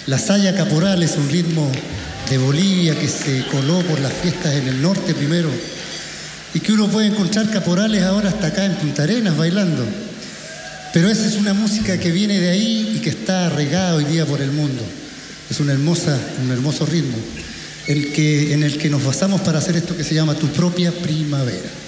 La saya caporal es un ritmo de Bolivia que se coló por las fiestas en el norte primero y que uno puede encontrar caporales ahora hasta acá en Punta Arenas bailando. Pero esa es una música que viene de ahí y que está regada hoy día por el mundo. Es un hermoso ritmo en el que nos basamos para hacer esto que se llama Tu Propia Primavera.